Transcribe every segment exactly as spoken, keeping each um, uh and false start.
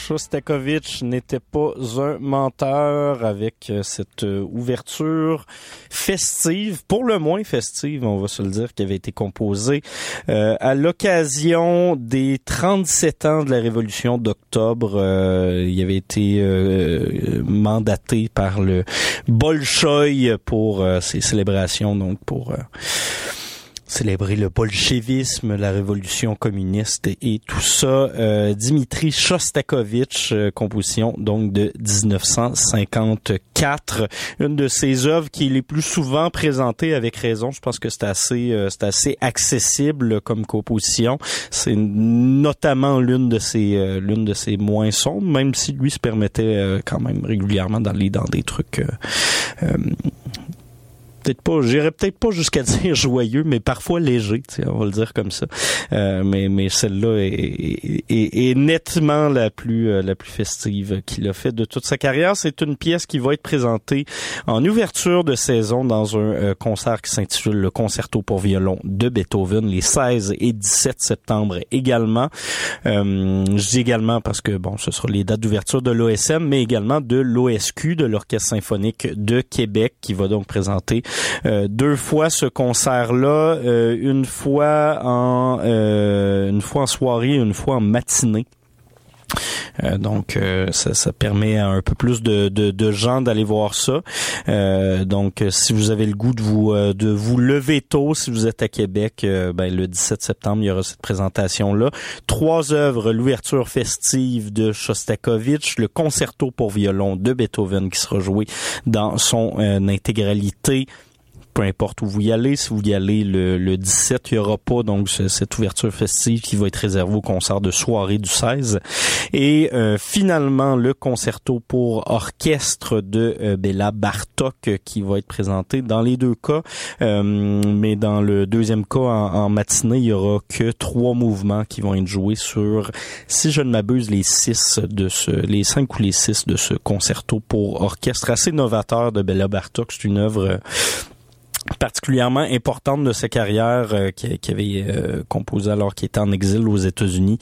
Shostakovich n'était pas un menteur avec cette ouverture festive, pour le moins festive, on va se le dire, qui avait été composée euh, à l'occasion des trente-sept ans de la Révolution d'octobre. Euh, il avait été euh, mandaté par le Bolchoï pour euh, ces célébrations, donc pour... Euh, célébrer le bolchevisme, la révolution communiste et tout ça. Euh, Dimitri Shostakovich, euh, composition donc de dix-neuf cent cinquante-quatre, une de ses œuvres qui est les plus souvent présentée avec raison. Je pense que c'est assez, euh, c'est assez accessible comme composition. C'est notamment l'une de ses, euh, l'une de ses moins sombres, même si lui se permettait euh, quand même régulièrement d'aller dans des trucs. Euh, euh, peut-être pas, j'irais peut-être pas jusqu'à dire joyeux, mais parfois léger, tu sais, on va le dire comme ça. Euh, mais mais celle-là est, est, est, est nettement la plus euh, la plus festive qu'il a fait de toute sa carrière. C'est une pièce qui va être présentée en ouverture de saison dans un euh, concert qui s'intitule le Concerto pour violon de Beethoven les seize et dix-sept septembre également. Euh, je dis également parce que bon, ce sera les dates d'ouverture de l'O S M, mais également de l'O S Q, de l'Orchestre symphonique de Québec, qui va donc présenter Euh, deux fois ce concert-là, euh, une fois en euh, une fois en soirée, une fois en matinée. Euh, donc euh, ça, ça permet à un peu plus de, de, de gens d'aller voir ça. Euh, donc si vous avez le goût de vous euh, de vous lever tôt, si vous êtes à Québec, euh, ben le dix-sept septembre il y aura cette présentation là. Trois œuvres: l'ouverture festive de Shostakovich, le concerto pour violon de Beethoven qui sera joué dans son euh, intégralité. Peu importe où vous y allez, si vous y allez le, le dix-sept, il n'y aura pas donc ce, cette ouverture festive qui va être réservée au concert de soirée du seize. Et euh, finalement, le concerto pour orchestre de euh, Béla Bartók euh, qui va être présenté dans les deux cas. Euh, mais dans le deuxième cas, en, en matinée, il y aura que trois mouvements qui vont être joués sur, si je ne m'abuse, les six de ce, les cinq ou les six de ce concerto pour orchestre assez novateur de Béla Bartók. C'est une œuvre euh, particulièrement importante de sa carrière euh, qui, qui avait euh, composé alors qu'il était en exil aux États-Unis.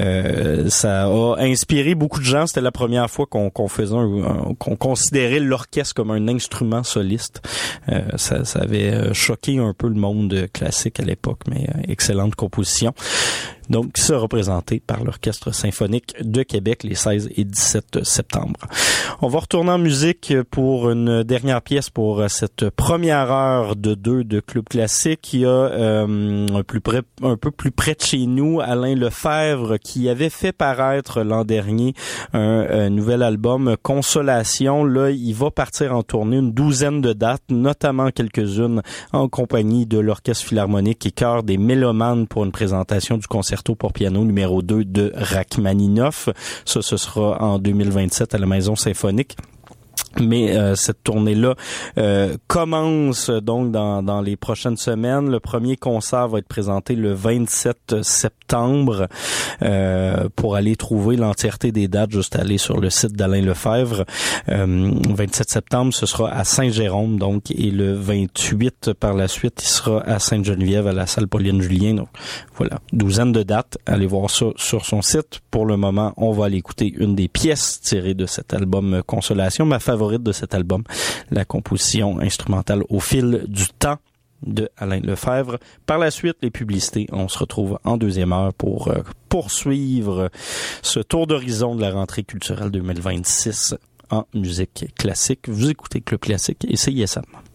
Euh, ça a inspiré beaucoup de gens. C'était la première fois qu'on, qu'on faisait un, un, qu'on considérait l'orchestre comme un instrument soliste. Euh, ça, ça avait choqué un peu le monde classique à l'époque, mais euh, excellente composition. Donc, qui sera représenté par l'Orchestre symphonique de Québec les seize et dix-sept septembre. On va retourner en musique pour une dernière pièce pour cette première heure de deux de Club Classique. Il y a euh, un, plus près, un peu plus près de chez nous, Alain Lefebvre, qui avait fait paraître l'an dernier un, un nouvel album, Consolation. Là, il va partir en tournée, une douzaine de dates, notamment quelques-unes en compagnie de l'Orchestre Philharmonique et Chœur des Mélomanes pour une présentation du concert pour piano numéro deux de Rachmaninoff. Ça, ce sera en deux mille vingt-sept à la Maison Symphonique. Mais euh, cette tournée-là euh, commence donc dans, dans les prochaines semaines. Le premier concert va être présenté le vingt-sept septembre. Euh, pour aller trouver l'entièreté des dates, juste aller sur le site d'Alain Lefebvre. Euh, vingt-sept septembre, ce sera à Saint-Jérôme, donc, et le vingt-huit par la suite, il sera à Sainte-Geneviève, à la salle Pauline-Julien. Donc voilà, douzaine de dates. Allez voir ça sur son site. Pour le moment, on va aller écouter une des pièces tirées de cet album Consolation, ma favorite de cet album, la composition instrumentale Au fil du temps de Alain Lefebvre. Par la suite, les publicités. On se retrouve en deuxième heure pour euh, poursuivre ce tour d'horizon de la rentrée culturelle deux mille vingt-six en musique classique. Vous écoutez Club Classique et C I S M.